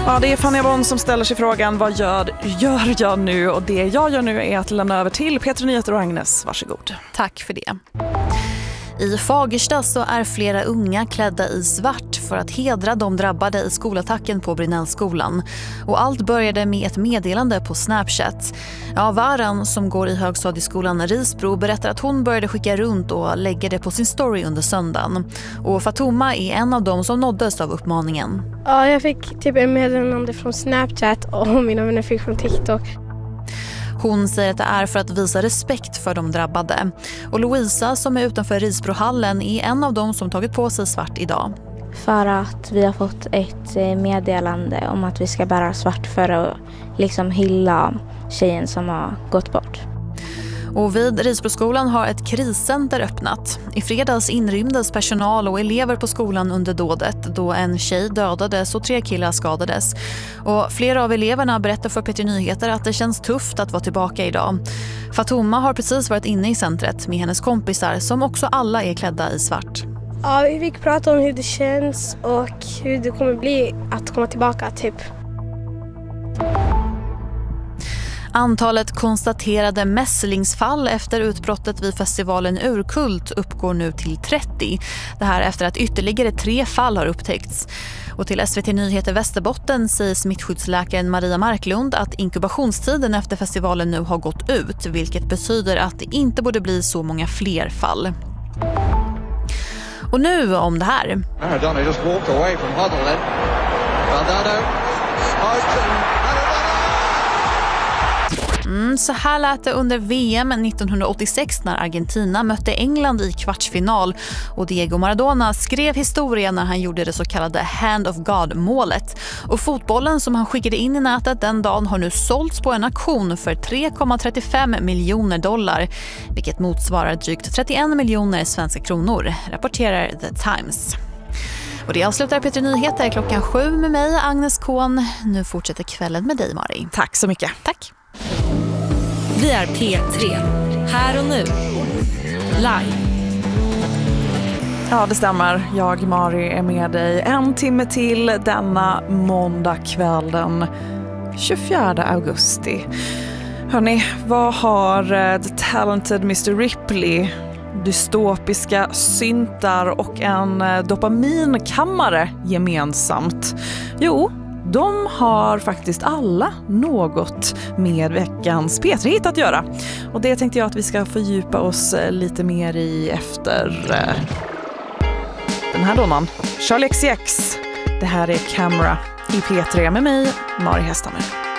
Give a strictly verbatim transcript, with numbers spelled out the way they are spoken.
Ja, det är Fanny Abon som ställer sig frågan, vad gör, gör jag nu? Och det jag gör nu är att lämna över till Petra Nyheter och Agnes. Varsågod. Tack för det. I Fagersta så är flera unga klädda i svart för att hedra de drabbade i skolattacken på Brynällskolan. Och allt började med ett meddelande på Snapchat. Ja, Varan som går i högstadieskolan Risbro berättar att hon började skicka runt och lägga det på sin story under söndagen. Och Fatuma är en av dem som nåddes av uppmaningen. Ja, jag fick typ en meddelande från Snapchat och mina vänner fick från TikTok. Hon säger att det är för att visa respekt för de drabbade. Och Louisa som är utanför Risbrohallen är en av dem som tagit på sig svart idag. För att vi har fått ett meddelande om att vi ska bära svart för att liksom hylla tjejen som har gått bort. Och vid Risbroskolan har ett kriscenter öppnat. I fredags inrymdes personal och elever på skolan under dådet då en tjej dödades och tre killar skadades. Och flera av eleverna berättar för P T Nyheter att det känns tufft att vara tillbaka idag. Fatuma har precis varit inne i centret med hennes kompisar som också alla är klädda i svart. Ja, vi fick prata om hur det känns och hur det kommer bli att komma tillbaka typ. Antalet konstaterade mässlingsfall efter utbrottet vid festivalen Urkult uppgår nu till trettio. Det här efter att ytterligare tre fall har upptäckts. Och till S V T Nyheter Västerbotten säger smittskyddsläkaren Maria Marklund att inkubationstiden efter festivalen nu har gått ut, vilket betyder att det inte borde bli så många fler fall. Och nu om det här. Maradona just walked away from Huddle then. Maradona. Mm, så här lät det under V M nittonhundraåttiosex när Argentina mötte England i kvartsfinal och Diego Maradona skrev historia när han gjorde det så kallade Hand of God-målet. Och fotbollen som han skickade in i nätet den dagen har nu sålts på en auktion för tre komma trettiofem miljoner dollar, vilket motsvarar drygt trettioen miljoner svenska kronor, rapporterar The Times. Och det avslutar P T Nyheter klockan sju med mig, Agnes Kohn. Nu fortsätter kvällen med dig, Mari. Tack så mycket. Tack. Vi är P tre, här och nu, live. Ja, det stämmer. Jag, Mari, är med dig en timme till denna måndag kväll den tjugofjärde augusti. Hörrni, vad har The Talented mister Ripley, dystopiska syntar och en dopaminkammare gemensamt? Jo, de har faktiskt alla något med veckans P tre-hit att göra. Och det tänkte jag att vi ska fördjupa oss lite mer i efter den här donan. Charlie X C X. Det här är Camera i P tre med mig, Mari Hästammer.